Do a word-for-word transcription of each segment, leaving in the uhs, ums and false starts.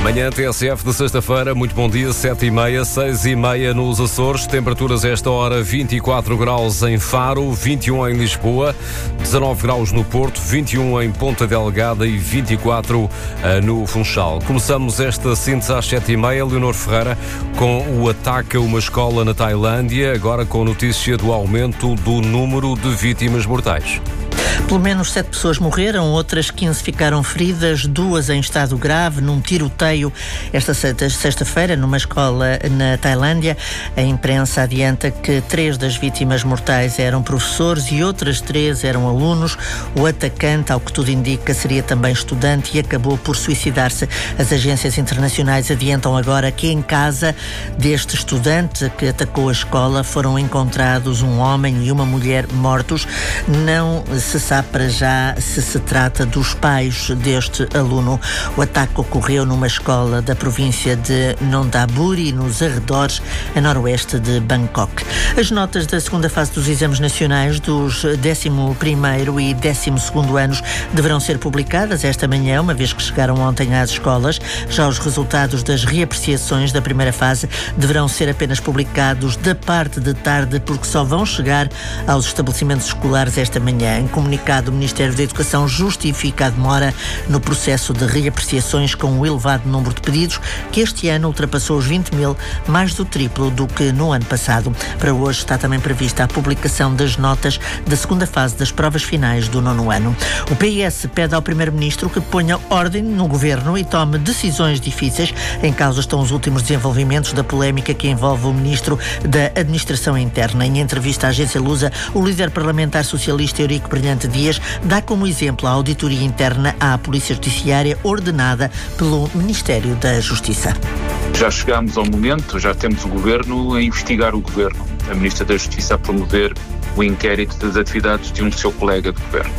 Manhã T S F de sexta-feira, muito bom dia, sete e meia, seis e meia nos Açores, temperaturas a esta hora vinte e quatro graus em Faro, vinte e um em Lisboa, dezanove graus no Porto, vinte e um em Ponta Delgada e vinte e quatro uh, no Funchal. Começamos esta síntese às sete e meia, Leonor Ferreira, com o ataque a uma escola na Tailândia, agora com notícia do aumento do número de vítimas mortais. Pelo menos sete pessoas morreram, outras quinze ficaram feridas, duas em estado grave, num tiroteio esta sexta-feira numa escola na Tailândia. A imprensa adianta que três das vítimas mortais eram professores e outras três eram alunos. O atacante, ao que tudo indica, seria também estudante e acabou por suicidar-se. As agências internacionais adiantam agora que em casa deste estudante que atacou a escola foram encontrados um homem e uma mulher mortos. Não se sabe para já se se trata dos pais deste aluno. O ataque ocorreu numa escola da província de Nonthaburi, nos arredores, a noroeste de Bangkok. As notas da segunda fase dos exames nacionais dos décimo primeiro e décimo segundo anos deverão ser publicadas esta manhã, uma vez que chegaram ontem às escolas. Já os resultados das reapreciações da primeira fase deverão ser apenas publicados da parte de tarde, porque só vão chegar aos estabelecimentos escolares esta manhã. Em comunicado, o Ministério da Educação justifica a demora no processo de reapreciações com o elevado número de pedidos, que este ano ultrapassou os vinte mil, mais do triplo do que no ano passado. Para hoje está também prevista a publicação das notas da segunda fase das provas finais do nono ano. O P S pede ao Primeiro-Ministro que ponha ordem no Governo e tome decisões difíceis. Em causa estão os últimos desenvolvimentos da polémica que envolve o Ministro da Administração Interna. Em entrevista à agência Lusa, o líder parlamentar socialista Eurico Brilhante Dias dá como exemplo a auditoria interna à Polícia Judiciária ordenada pelo Ministério da Justiça. Já chegámos ao momento, já temos o Governo a investigar o Governo. A Ministra da Justiça a promover o inquérito das atividades de um seu colega de Governo.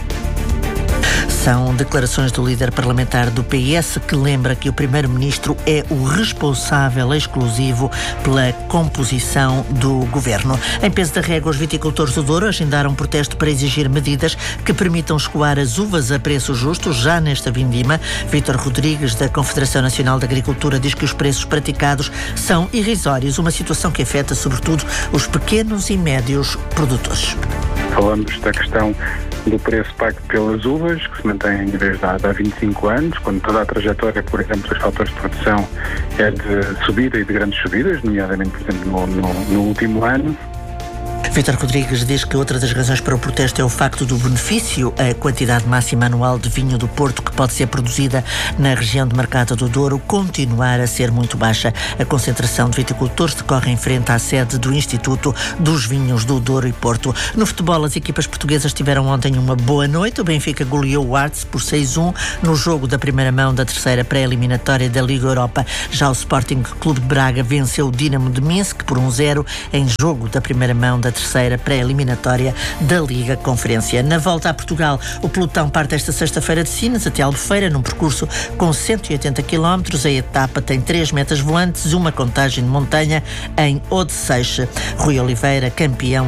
São declarações do líder parlamentar do P S, que lembra que o Primeiro-Ministro é o responsável exclusivo pela composição do Governo. Em peso da régua, os viticultores do Douro agendaram um protesto para exigir medidas que permitam escoar as uvas a preços justos já nesta vindima. Vítor Rodrigues, da Confederação Nacional da Agricultura, diz que os preços praticados são irrisórios, uma situação que afeta sobretudo os pequenos e médios produtores. Falamos da questão do preço pago pelas uvas, que se mantém em níveis de há vinte e cinco anos, quando toda a trajetória, por exemplo, dos fatores de produção é de subida e de grandes subidas, nomeadamente, por exemplo, no, no, no último ano. Vítor Rodrigues diz que outra das razões para o protesto é o facto do benefício, a quantidade máxima anual de vinho do Porto que pode ser produzida na região de Mercado do Douro continuar a ser muito baixa. A concentração de viticultores decorre em frente à sede do Instituto dos Vinhos do Douro e Porto. No futebol, as equipas portuguesas tiveram ontem uma boa noite. O Benfica goleou o Arts por seis a um no jogo da primeira mão da terceira pré-eliminatória da Liga Europa. Já o Sporting Clube de Braga venceu o Dinamo de Minsk por um a zero em jogo da primeira mão da terceira pré-eliminatória da Liga Conferência. Na volta a Portugal, o pelotão parte esta sexta-feira de Sines até Albufeira, num percurso com cento e oitenta quilómetros. A etapa tem três metas volantes, uma contagem de montanha em Odeceixe. Rui Oliveira, campeão